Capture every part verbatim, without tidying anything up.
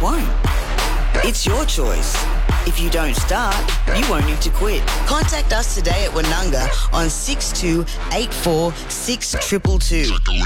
won't. It's your choice. If you don't start, you won't need to quit. Contact us today at Wananga on six two eight four six two two two.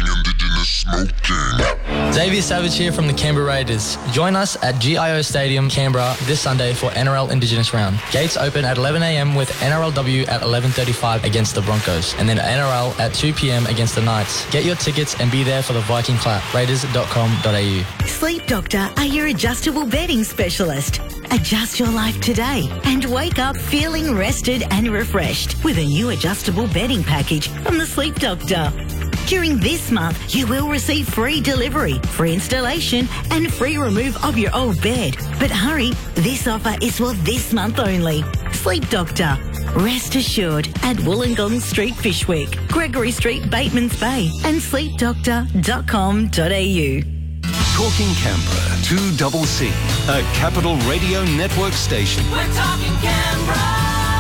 Xavier Savage here from the Canberra Raiders. Join us at G I O Stadium, Canberra this Sunday for N R L Indigenous Round. Gates open at eleven a m with N R L W at eleven thirty-five against the Broncos, and then N R L at two p m against the Knights. Get your tickets and be there for the Viking Clap. Raiders dot com dot a u. Sleep Doctor are your adjustable bedding specialist. Adjust your life today and wake up feeling rested and refreshed with a new adjustable bedding package from the Sleep Doctor. During this month, you will receive free delivery, free installation and free remove of your old bed. But hurry, this offer is for this month only. Sleep Doctor. Rest assured at Wollongong Street, Fishwick, Gregory Street, Batemans Bay and sleep doctor dot com dot a u. Talking Canberra, two double C, a Capital Radio Network station. We're talking Canberra.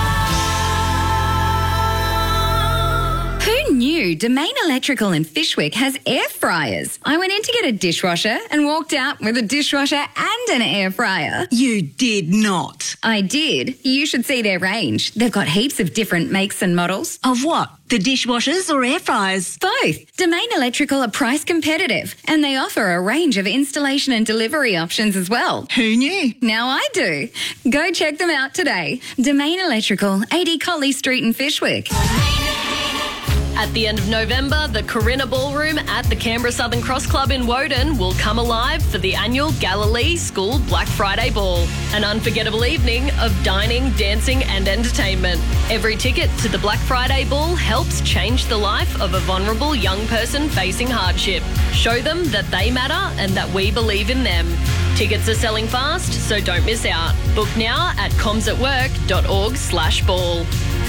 Who knew Domain Electrical in Fishwick has air fryers? I went in to get a dishwasher and walked out with a dishwasher and an air fryer. You did not. I did. You should see their range. They've got heaps of different makes and models. Of what? The dishwashers or air fryers? Both. Domain Electrical are price competitive and they offer a range of installation and delivery options as well. Who knew? Now I do. Go check them out today. Domain Electrical, eighty Colley Street in Fishwick. At the end of November, the Corinna Ballroom at the Canberra Southern Cross Club in Woden will come alive for the annual Galilee School Black Friday Ball, an unforgettable evening of dining, dancing and entertainment. Every ticket to the Black Friday Ball helps change the life of a vulnerable young person facing hardship. Show them that they matter and that we believe in them. Tickets are selling fast, so don't miss out. Book now at comsatwork dot org slash ball.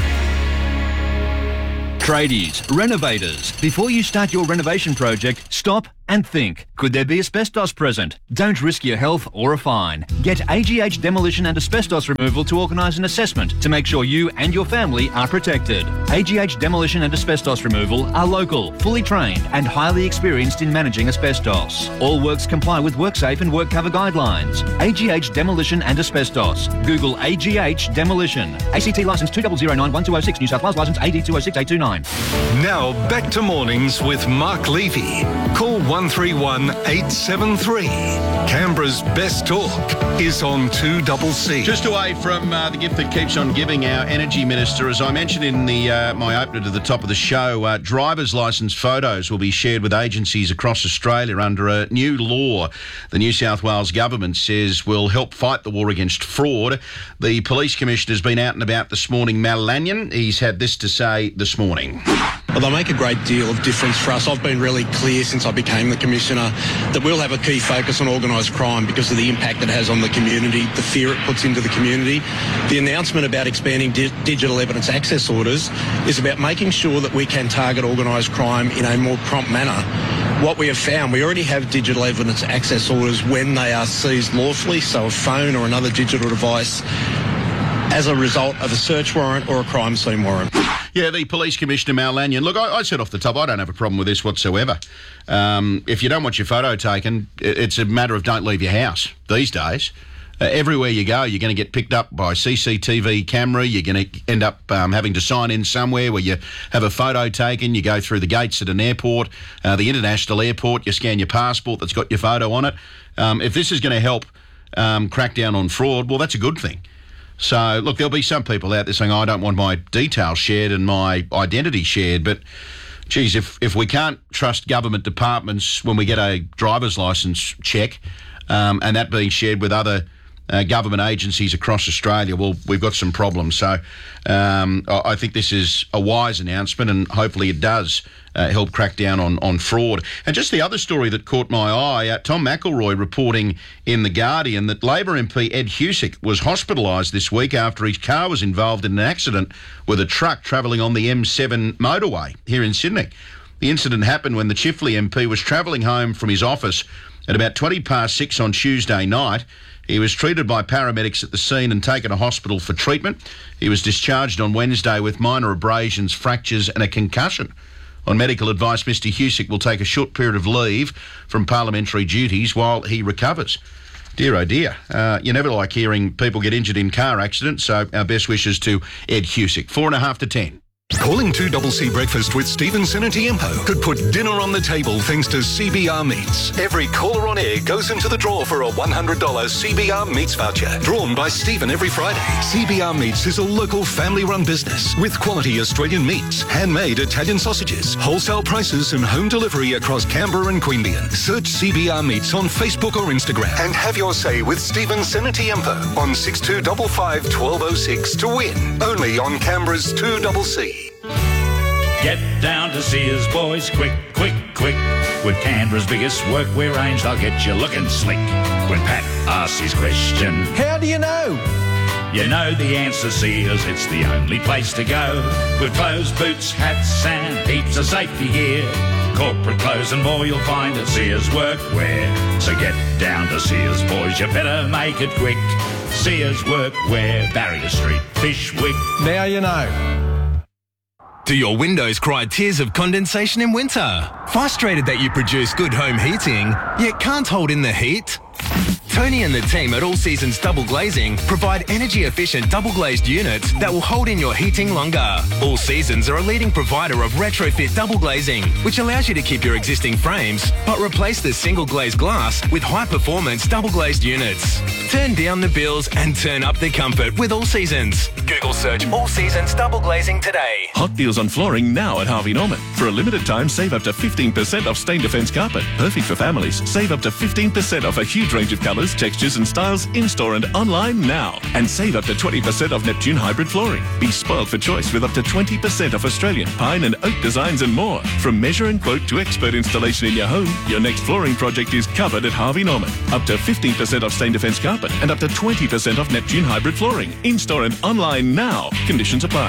Tradies, renovators, before you start your renovation project, stop and think. Could there be asbestos present? Don't risk your health or a fine. Get A G H Demolition and Asbestos Removal to organise an assessment to make sure you and your family are protected. A G H Demolition and Asbestos Removal are local, fully trained and highly experienced in managing asbestos. All works comply with WorkSafe and WorkCover guidelines. A G H Demolition and Asbestos. Google A G H Demolition. A C T licence two zero zero nine one two zero six, New South Wales licence A D two zero six eight two nine. Now back to mornings with Mark Levy. Call one three one eight seven three. Canberra's best talk is on two double C. Just away from uh, the gift that keeps on giving, our Energy Minister, as I mentioned in the uh, my opener to the top of the show, uh, driver's licence photos will be shared with agencies across Australia under a new law the New South Wales Government says will help fight the war against fraud. The Police Commissioner has been out and about this morning, Mal Lanyon. He's had this to say this morning. Well, they'll make a great deal of difference for us. I've been really clear since I became the Commissioner that we'll have a key focus on organised crime because of the impact it has on the community, the fear it puts into the community. The announcement about expanding di- digital evidence access orders is about making sure that we can target organised crime in a more prompt manner. What we have found, we already have digital evidence access orders when they are seized lawfully, so a phone or another digital device, as a result of a search warrant or a crime scene warrant. Yeah, the Police Commissioner, Mal Lanyon. Look, I, I said off the top, I don't have a problem with this whatsoever. Um, if you don't want your photo taken, it, it's a matter of don't leave your house these days. Uh, everywhere you go, you're going to get picked up by C C T V camera. You're going to end up um, having to sign in somewhere where you have a photo taken. You go through the gates at an airport, uh, the international airport. You scan your passport that's got your photo on it. Um, if this is going to help um, crack down on fraud, well, that's a good thing. So, look, there'll be some people out there saying, oh, I don't want my details shared and my identity shared. But, geez, if, if we can't trust government departments when we get a driver's licence check um, and that being shared with other uh, government agencies across Australia, well, we've got some problems. So um, I, I think this is a wise announcement and hopefully it does Uh, help crack down on, on fraud. And just the other story that caught my eye, uh, Tom McElroy reporting in The Guardian that Labor M P Ed Husick was hospitalised this week after his car was involved in an accident with a truck travelling on the M seven motorway here in Sydney. The incident happened when the Chifley M P was travelling home from his office at about twenty past six on Tuesday night. He was treated by paramedics at the scene and taken to hospital for treatment. He was discharged on Wednesday with minor abrasions, fractures and a concussion. On medical advice, Mister Husick will take a short period of leave from parliamentary duties while he recovers. Dear, oh dear. Uh, you never like hearing people get injured in car accidents, so our best wishes to Ed Husick. Four and a half to ten. Calling two C C Breakfast with Stephen Senatiempo could put dinner on the table thanks to C B R Meats. Every caller on air goes into the draw for a one hundred dollars C B R Meats voucher, drawn by Stephen every Friday. C B R Meats is a local family-run business with quality Australian meats, handmade Italian sausages, wholesale prices and home delivery across Canberra and Queanbeyan. Search C B R Meats on Facebook or Instagram and have your say with Stephen Senatiempo on six two five five, one two zero six to win. Only on Canberra's two C C. Get down to Sears, boys, quick, quick, quick. With Canberra's biggest workwear range, they'll get you looking slick. When Pat asks his question, how do you know? You know the answer, Sears, it's the only place to go. With clothes, boots, hats and heaps of safety gear. Corporate clothes and more you'll find at Sears Workwear. So get down to Sears, boys, you better make it quick. Sears Workwear, Barrier Street, Fishwick. Now you know. Do your windows cry tears of condensation in winter? Frustrated that you produce good home heating, yet can't hold in the heat? Tony and the team at All Seasons Double Glazing provide energy-efficient double-glazed units that will hold in your heating longer. All Seasons are a leading provider of retrofit double glazing, which allows you to keep your existing frames, but replace the single-glazed glass with high-performance double-glazed units. Turn down the bills and turn up the comfort with All Seasons. Google search All Seasons Double Glazing today. Hot deals on flooring now at Harvey Norman. For a limited time, save up to fifteen percent off Stain Defence carpet. Perfect for families. Save up to fifteen percent off a huge range of colours, textures and styles in-store and online now. And save up to twenty percent off Neptune hybrid flooring. Be spoiled for choice with up to twenty percent off Australian, pine and oak designs and more. From measure and quote to expert installation in your home, your next flooring project is covered at Harvey Norman. Up to fifteen percent off Stain Defence carpet and up to twenty percent off Neptune hybrid flooring. In-store and online now. Conditions apply.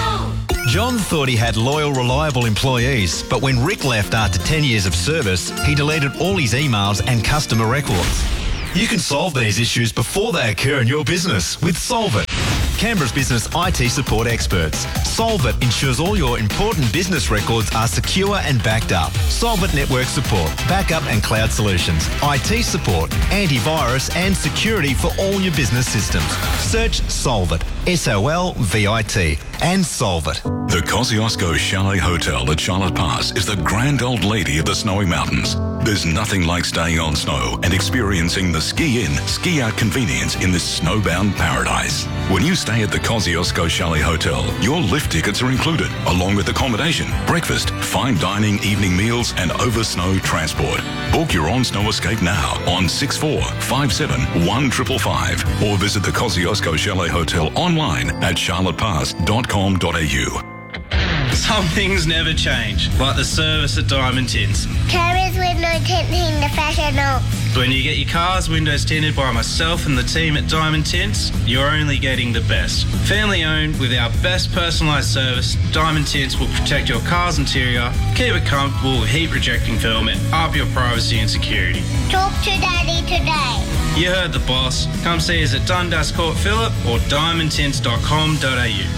John thought he had loyal, reliable employees, but when Rick left after ten years of service, he deleted all his emails and customer records. You can solve these issues before they occur in your business with Solvit, Canberra's business I T support experts. Solvit ensures all your important business records are secure and backed up. Solvit network support, backup and cloud solutions, I T support, antivirus and security for all your business systems. Search Solvit, S O L V I T, and Solvit. The Kosciuszko Chalet Hotel at Charlotte Pass is the grand old lady of the snowy mountains. There's nothing like staying on snow and experiencing the ski-in, ski-out convenience in this snowbound paradise. When you stay at the Kosciuszko Chalet Hotel, your lift tickets are included, along with accommodation, breakfast, fine dining, evening meals, and over-snow transport. Book your on-snow escape now on six four five seven one five five five or visit the Kosciuszko Chalet Hotel online at charlotte pass dot com dot a u. Some things never change, like the service at Diamond Tints. Carriers window tinting the fashion. When you get your car's windows tinted by myself and the team at Diamond Tints, you're only getting the best. Family owned with our best personalised service, Diamond Tints will protect your car's interior, keep it comfortable with heat rejecting film and up your privacy and security. Talk to Daddy today. You heard the boss. Come see us at Dundas Court Phillip or diamond tints dot com dot a u.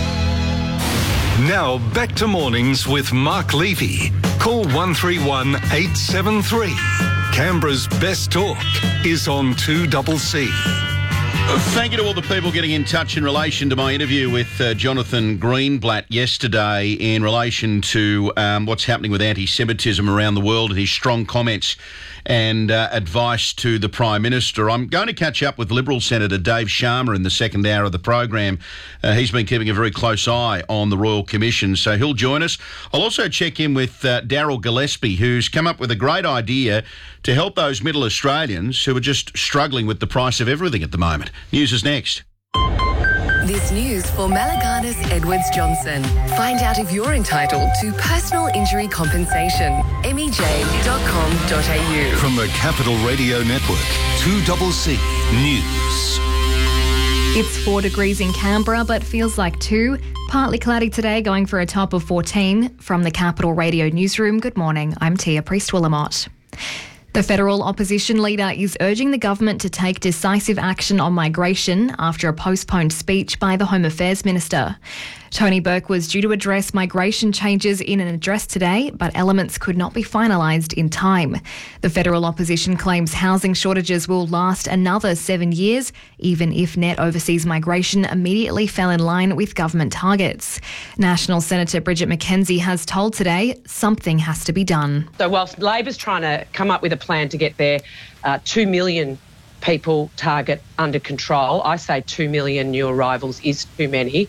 Now back to mornings with Mark Levy. Call one three one eight seven three. Canberra's best talk is on two C C. Thank you to all the people getting in touch in relation to my interview with uh, Jonathan Greenblatt yesterday in relation to um, what's happening with anti-Semitism around the world and his strong comments and uh, advice to the Prime Minister. I'm going to catch up with Liberal Senator Dave Sharma in the second hour of the program. Uh, he's been keeping a very close eye on the Royal Commission, so he'll join us. I'll also check in with uh, Daryl Gillespie, who's come up with a great idea to help those middle Australians who are just struggling with the price of everything at the moment. News is next. This news for Malaganas Edwards Johnson. Find out if you're entitled to personal injury compensation. M E J dot com dot a u. From the Capital Radio Network, two C C News. It's four degrees in Canberra, but feels like two. Partly cloudy today, going for a top of fourteen. From the Capital Radio Newsroom, good morning. I'm Tia Priest-Willamot. The federal opposition leader is urging the government to take decisive action on migration after a postponed speech by the Home Affairs Minister. Tony Burke was due to address migration changes in an address today, but elements could not be finalised in time. The federal opposition claims housing shortages will last another seven years, even if net overseas migration immediately fell in line with government targets. National Senator Bridget McKenzie has told Today something has to be done. So whilst Labor's trying to come up with a plan to get their uh, two million people target under control, I say two million new arrivals is too many.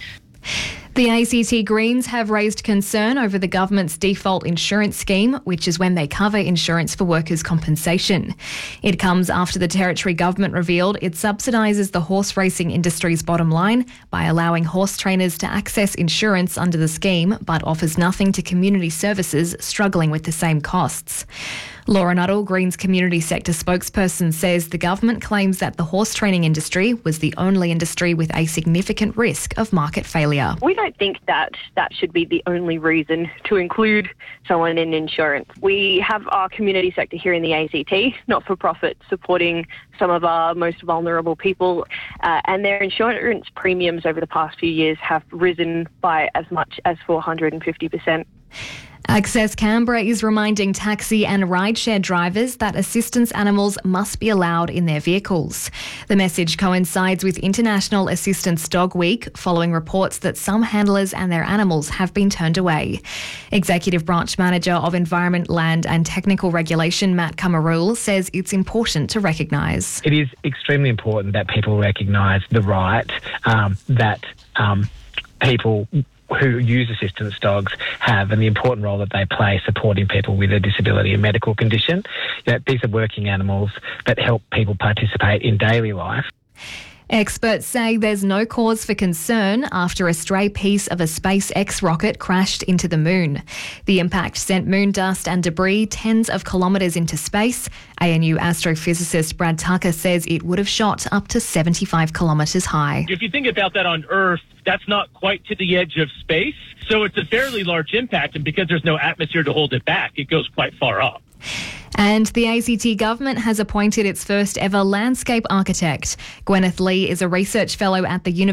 The A C T Greens have raised concern over the government's default insurance scheme, which is when they cover insurance for workers' compensation. It comes after the Territory government revealed it subsidises the horse racing industry's bottom line by allowing horse trainers to access insurance under the scheme, but offers nothing to community services struggling with the same costs. Laura Nuttall, Greens community sector spokesperson, says the government claims that the horse training industry was the only industry with a significant risk of market failure. We don't think that that should be the only reason to include someone in insurance. We have our community sector here in the A C T, not-for-profit, supporting some of our most vulnerable people, uh, and their insurance premiums over the past few years have risen by as much as four hundred fifty percent. Access Canberra is reminding taxi and rideshare drivers that assistance animals must be allowed in their vehicles. The message coincides with International Assistance Dog Week, following reports that some handlers and their animals have been turned away. Executive Branch Manager of Environment, Land and Technical Regulation, Matt Camarul, says it's important to recognise. It is extremely important that people recognise the right um, that um, people who use assistance dogs have, and the important role that they play supporting people with a disability and medical condition. You know, these are working animals that help people participate in daily life. Experts say there's no cause for concern after a stray piece of a SpaceX rocket crashed into the moon. The impact sent moon dust and debris tens of kilometres into space. A N U astrophysicist Brad Tucker says it would have shot up to seventy-five kilometres high. If you think about that on Earth, that's not quite to the edge of space, so it's a fairly large impact, and because there's no atmosphere to hold it back, it goes quite far up. And the A C T government has appointed its first ever landscape architect. Gwyneth Lee is a research fellow at the University